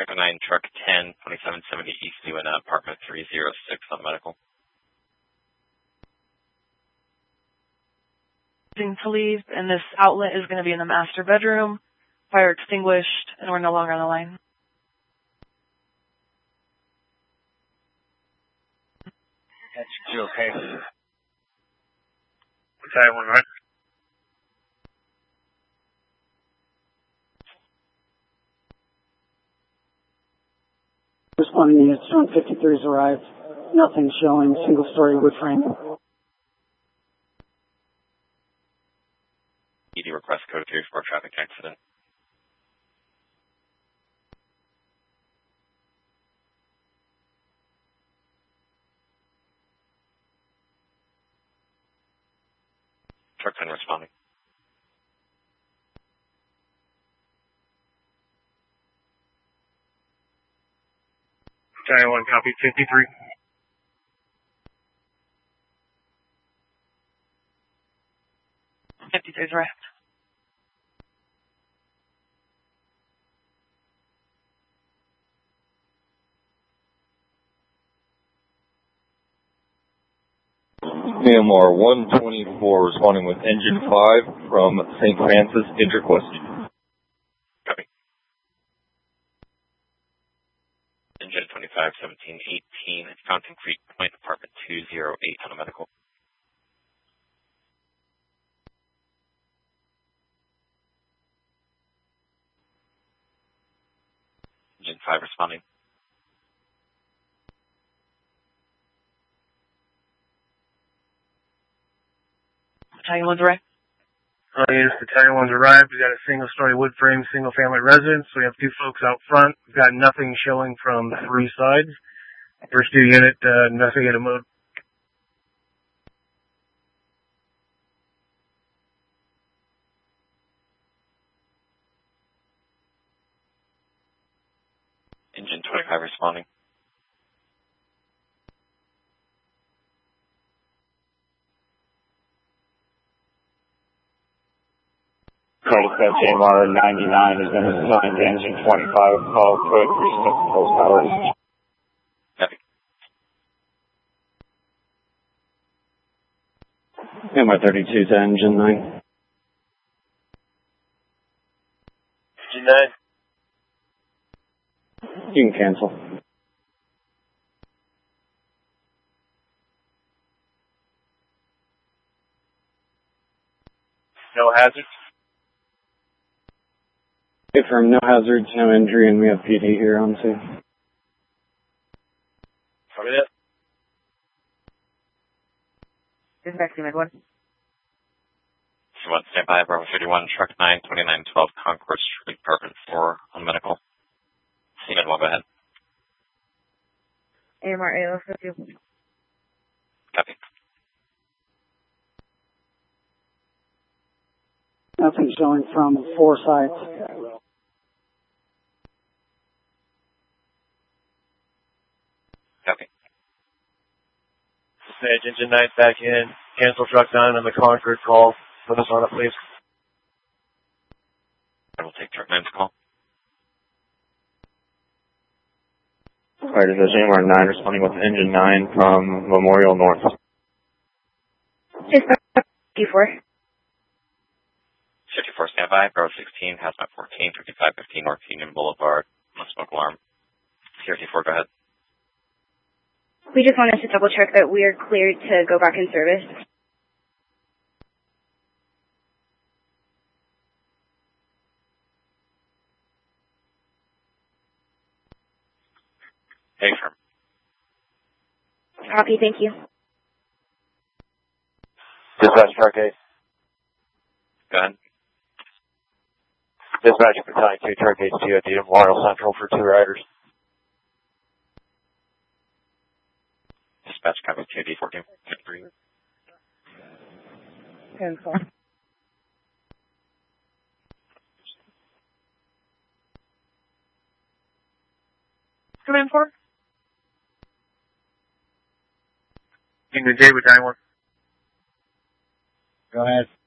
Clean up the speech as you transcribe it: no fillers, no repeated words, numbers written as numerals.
Truck 9, Truck 10, 2770 East UNA, apartment 306 on the medical. To leave, and this outlet is going to be in the master bedroom. Fire extinguished, and we're no longer on the line. That's you okay? Battalion 1, right? Responding units, John 53 has arrived. Nothing showing. Single-story wood frame. ED request code 34 traffic accident. Truck 10 responding. Battalion 1, copy 53. Is right. AMR 124 responding with engine 5 from St. Francis Interquest. Copy. Engine 25, 17, 18, Fountain Creek Point, apartment 208 on a medical. Engine 5 responding. Battalion 1's right. Yes, Battalion 1's arrived. We've got a single-story wood frame, single-family residence. We have 2 folks out front. We've got nothing showing from 3 sides. Rescue unit, investigative mode. Engine 25 responding. Call dispatch AMR 99 has been assigned to engine 25. Call code 36 post power. Copy. AMR 32 to engine 9. Engine 9. You can cancel. No hazards. Confirm, no hazards, no injury, and we have PD here on scene. Copy that. Dispatch unit 1. C1, stand by, Bravo 31, Truck 9, 2912 Concourse Street, apartment 4 on medical. C1, go ahead. AMR 802. Copy. Nothing showing from 4 sides. Copy. Dispatch engine 9 back in. Cancel truck 9 on the Concord call. Put us on it, please. I will take truck 9's call. Alright, this is AMR 9 responding with engine 9 from Memorial North. Dispatch 54. 54 standby, Bravo 16, hazmat 14, 5515 North Union Boulevard, no smoke alarm. CRT4, go ahead. We just wanted to double check that we are cleared to go back in service. Hey, firm. Copy, thank you. Dispatch truck 8. Go ahead. Dispatch Battalion 2 truck 8 COD to Memorial Central for 2 riders. Dispatch copy 2D 14. 3. Cancel. Come in for? Union J, Battalion 1. Go ahead.